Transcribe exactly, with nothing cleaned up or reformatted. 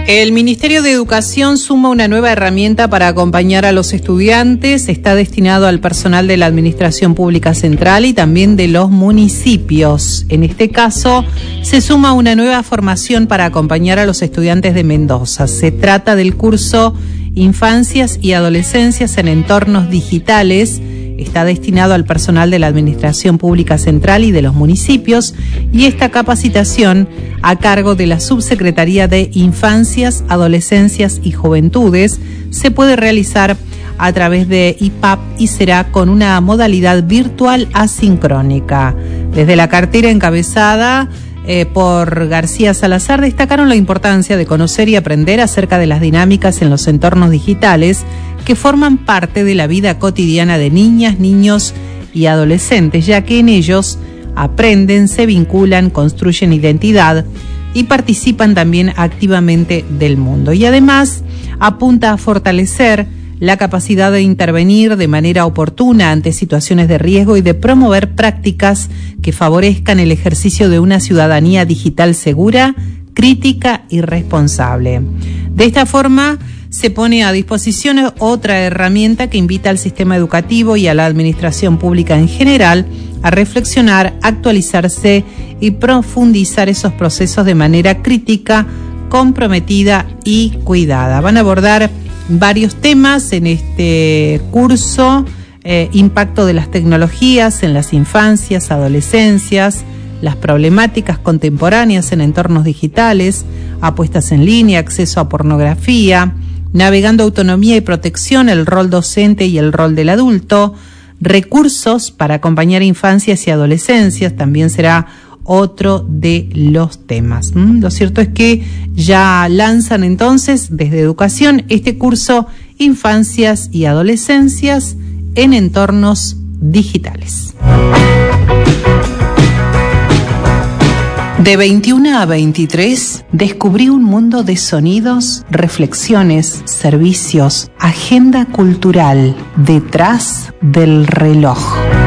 El Ministerio de Educación suma una nueva herramienta para acompañar a los estudiantes. Está destinado al personal de la Administración Pública Central y también de los municipios. En este caso, se suma una nueva formación para acompañar a los estudiantes de Mendoza. Se trata del curso Infancias y Adolescencias en Entornos Digitales. Está destinado al personal de la Administración Pública Central y de los municipios, y esta capacitación a cargo de la Subsecretaría de Infancias, Adolescencias y Juventudes se puede realizar a través de I P A P y será con una modalidad virtual asincrónica. Desde la cartera encabezada Eh, por García Salazar destacaron la importancia de conocer y aprender acerca de las dinámicas en los entornos digitales que forman parte de la vida cotidiana de niñas, niños y adolescentes, ya que en ellos aprenden, se vinculan, construyen identidad y participan también activamente del mundo. Y además apunta a fortalecer la capacidad de intervenir de manera oportuna ante situaciones de riesgo y de promover prácticas que favorezcan el ejercicio de una ciudadanía digital segura, crítica y responsable. De esta forma, se pone a disposición otra herramienta que invita al sistema educativo y a la administración pública en general a reflexionar, actualizarse y profundizar esos procesos de manera crítica, comprometida y cuidada. Van a abordar varios temas en este curso: eh, impacto de las tecnologías en las infancias, adolescencias, las problemáticas contemporáneas en entornos digitales, apuestas en línea, acceso a pornografía, navegando autonomía y protección, el rol docente y el rol del adulto, recursos para acompañar infancias y adolescencias, también será otro de los temas. ¿Mm? Lo cierto es que ya lanzan entonces desde Educación este curso Infancias y Adolescencias en Entornos Digitales. De veintiuna a veintitrés, descubrí un mundo de sonidos, reflexiones, servicios, agenda cultural detrás del reloj.